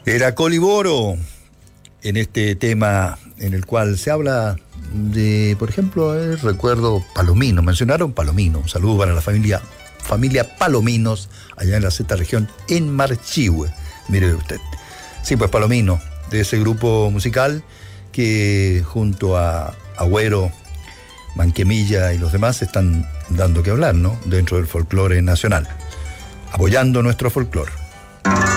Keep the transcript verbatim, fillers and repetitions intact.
Era Coliboro, en este tema en el cual se habla de, por ejemplo, eh, recuerdo Palomino, mencionaron Palomino, un saludo para la familia, familia Palominos, allá en la sexta región, en Marchihue, mire usted. Sí, pues Palomino, de ese grupo musical que junto a Agüero, Manquemilla y los demás están dando que hablar, ¿no? Dentro del folclore nacional, apoyando nuestro folclore.